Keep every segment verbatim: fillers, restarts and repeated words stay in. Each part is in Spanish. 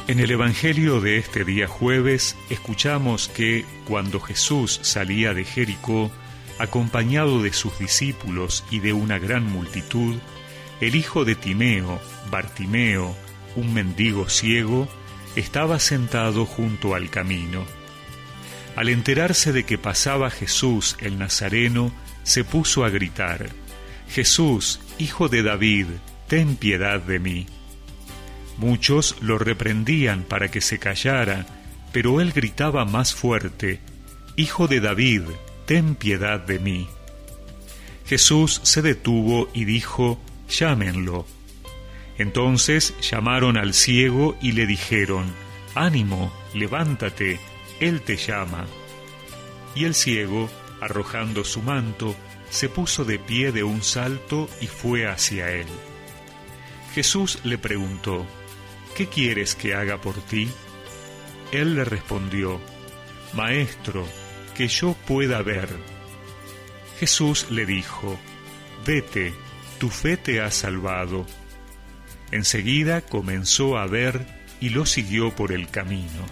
En el Evangelio de este día jueves escuchamos que cuando Jesús salía de Jericó, acompañado de sus discípulos y de una gran multitud, el hijo de Timeo, Bartimeo, un mendigo ciego, estaba sentado junto al camino. Al enterarse de que pasaba Jesús el Nazareno, se puso a gritar: «Jesús, hijo de David, ten piedad de mí». Muchos lo reprendían para que se callara, pero él gritaba más fuerte: «Hijo de David, ten piedad de mí». Jesús se detuvo y dijo: «Llámenlo». Entonces llamaron al ciego y le dijeron: «Ánimo, levántate, él te llama». Y el ciego, arrojando su manto, se puso de pie de un salto y fue hacia él. Jesús le preguntó: «¿Qué quieres que haga por ti?». Él le respondió: «Maestro, que yo pueda ver». Jesús le dijo: «Vete, tu fe te ha salvado». Enseguida comenzó a ver y lo siguió por el camino.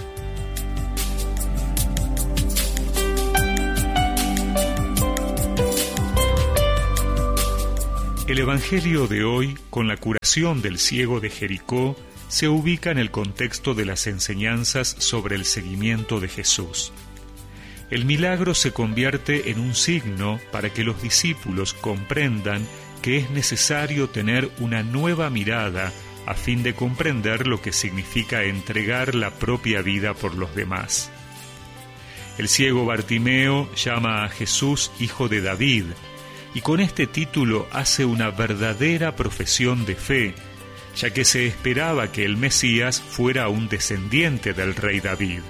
El Evangelio de hoy, con la curación del ciego de Jericó, se ubica en el contexto de las enseñanzas sobre el seguimiento de Jesús. El milagro se convierte en un signo para que los discípulos comprendan que es necesario tener una nueva mirada a fin de comprender lo que significa entregar la propia vida por los demás. El ciego Bartimeo llama a Jesús hijo de David, y con este título hace una verdadera profesión de fe, ya que se esperaba que el Mesías fuera un descendiente del rey David.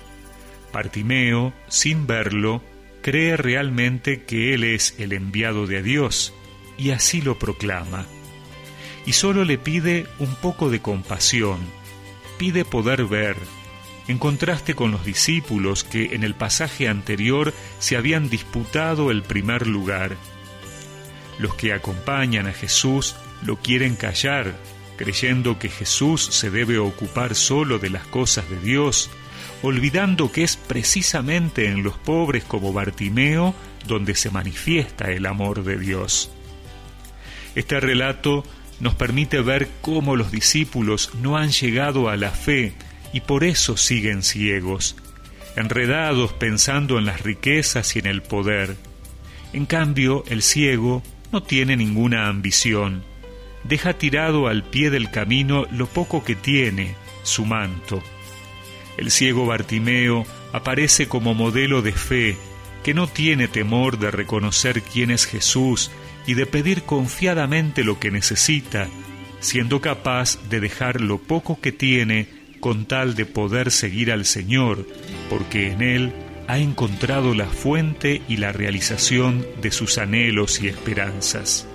Bartimeo, sin verlo, cree realmente que él es el enviado de Dios, y así lo proclama. Y solo le pide un poco de compasión, pide poder ver, en contraste con los discípulos que en el pasaje anterior se habían disputado el primer lugar. Los que acompañan a Jesús lo quieren callar, creyendo que Jesús se debe ocupar solo de las cosas de Dios, olvidando que es precisamente en los pobres como Bartimeo donde se manifiesta el amor de Dios. Este relato nos permite ver cómo los discípulos no han llegado a la fe y por eso siguen ciegos, enredados pensando en las riquezas y en el poder. En cambio, el ciego no tiene ninguna ambición. Deja tirado al pie del camino lo poco que tiene, su manto. El ciego Bartimeo aparece como modelo de fe, que no tiene temor de reconocer quién es Jesús y de pedir confiadamente lo que necesita, siendo capaz de dejar lo poco que tiene con tal de poder seguir al Señor, porque en Él ha encontrado la fuente y la realización de sus anhelos y esperanzas.